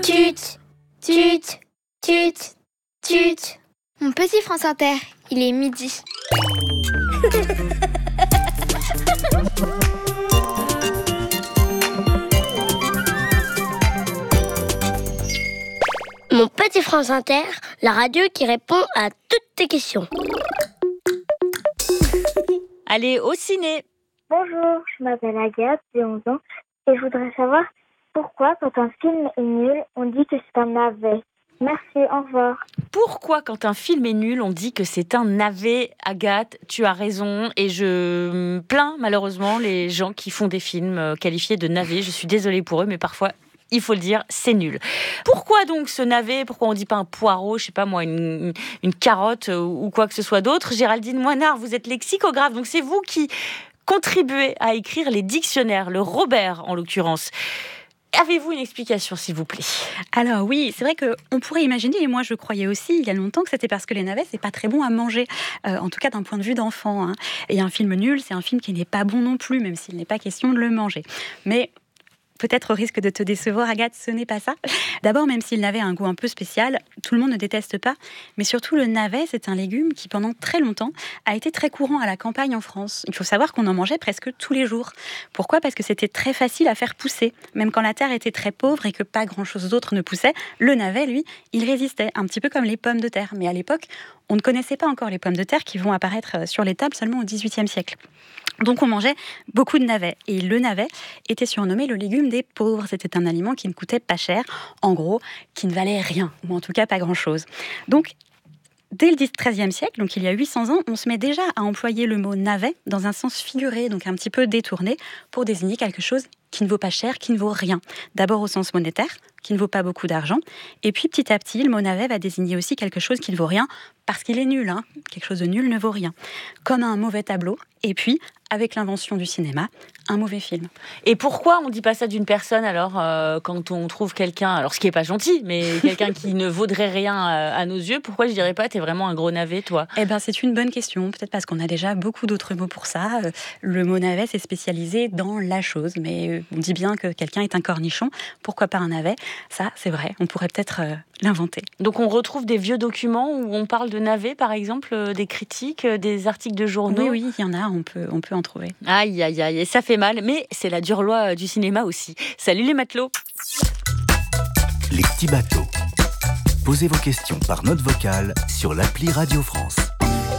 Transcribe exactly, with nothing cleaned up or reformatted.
Tut, tut, tut, tut. Mon petit France Inter, il est midi. Mon petit France Inter, la radio qui répond à toutes tes questions. Allez, au ciné. Bonjour, je m'appelle Agathe, j'ai onze ans, et je voudrais savoir pourquoi, quand un film est nul, on dit que c'est un navet. Merci, au revoir. Pourquoi, quand un film est nul, on dit que c'est un navet? Agathe, tu as raison. Et je plains malheureusement les gens qui font des films qualifiés de navets. Je suis désolée pour eux, mais parfois, il faut le dire, c'est nul. Pourquoi donc ce navet? Pourquoi on ne dit pas un poireau, je sais pas moi, une, une carotte ou quoi que ce soit d'autre? Géraldine Moinard, vous êtes lexicographe, donc c'est vous qui contribuez à écrire les dictionnaires, le Robert en l'occurrence. Avez-vous une explication, s'il vous plaît? Alors oui, c'est vrai qu'on pourrait imaginer, et moi je croyais aussi il y a longtemps que c'était parce que les navets, c'est pas très bon à manger, euh, en tout cas d'un point de vue d'enfant. Hein. Et un film nul, c'est un film qui n'est pas bon non plus, même s'il n'est pas question de le manger. Mais peut-être au risque de te décevoir, Agathe, ce n'est pas ça. D'abord, même s'il navet un goût un peu spécial, tout le monde ne déteste pas. Mais surtout, le navet, c'est un légume qui, pendant très longtemps, a été très courant à la campagne en France. Il faut savoir qu'on en mangeait presque tous les jours. Pourquoi ? Parce que c'était très facile à faire pousser. Même quand la terre était très pauvre et que pas grand-chose d'autre ne poussait, le navet, lui, il résistait. Un petit peu comme les pommes de terre. Mais à l'époque, on ne connaissait pas encore les pommes de terre qui vont apparaître sur les tables seulement au dix-huitième siècle. Donc on mangeait beaucoup de navets. Et le navet était surnommé le légume des pauvres. C'était un aliment qui ne coûtait pas cher, en gros, qui ne valait rien, ou en tout cas pas grand-chose. Donc, dès le treizième siècle, donc il y a huit cents ans, on se met déjà à employer le mot navet dans un sens figuré, donc un petit peu détourné, pour désigner quelque chose qui ne vaut pas cher, qui ne vaut rien. D'abord au sens monétaire, qui ne vaut pas beaucoup d'argent, et puis petit à petit, le mot navet va désigner aussi quelque chose qui ne vaut rien, parce qu'il est nul. Hein. Quelque chose de nul ne vaut rien. Comme un mauvais tableau, et puis, avec l'invention du cinéma, un mauvais film. Et pourquoi on ne dit pas ça d'une personne, alors, euh, quand on trouve quelqu'un, alors ce qui n'est pas gentil, mais quelqu'un qui ne vaudrait rien à, à nos yeux, pourquoi je ne dirais pas, t'es vraiment un gros navet, toi? Eh bien, c'est une bonne question. Peut-être parce qu'on a déjà beaucoup d'autres mots pour ça. Le mot navet, c'est spécialisé dans la chose, mais on dit bien que quelqu'un est un cornichon. Pourquoi pas un navet? Ça, c'est vrai, on pourrait peut-être euh, l'inventer. Donc on retrouve des vieux documents où on parle de navet, par exemple, euh, des critiques, euh, des articles de journaux? Oui, oui, il y en a, on peut, on peut en trouver. Aïe, aïe, aïe, ça fait mal, mais c'est la dure loi du cinéma aussi. Salut les matelots! Les petits bateaux. Posez vos questions par note vocale sur l'appli Radio France.